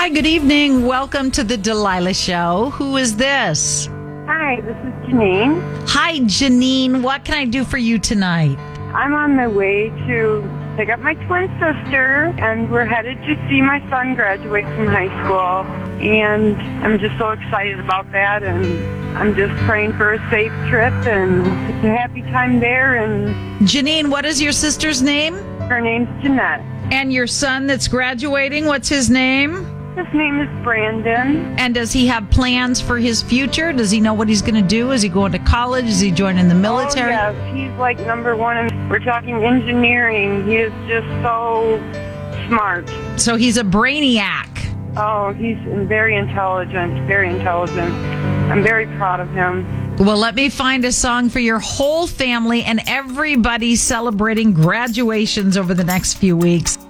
Hi, good evening. Welcome to the Delilah Show. Who is this? Hi, this is Janine. Hi, Janine. What can I do for you tonight? I'm on my way to pick up my twin sister, and we're headed to see my son graduate from high school. And I'm just so excited about that, and I'm just praying for a safe trip and it's a happy time there. And Janine, what is your sister's name? her name's Jeanette. And your son that's graduating, what's his name? His name is Brandon. And does he have plans for his future? Does he know what he's going to do? Is he going to college? Is he joining the military? Oh, yes, he's like number one. And we're talking engineering. He is just so smart. So he's a brainiac. Oh, he's very intelligent, very intelligent. I'm very proud of him. Well, let me find a song for your whole family and everybody celebrating graduations over the next few weeks.